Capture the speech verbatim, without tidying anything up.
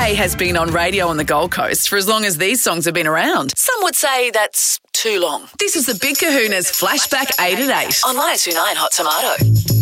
K has been on radio on the Gold Coast for as long as these songs have been around. Some would say that's too long. This is the Big Kahuna's Flashback eight at eight on nine two nine Hot Tomato.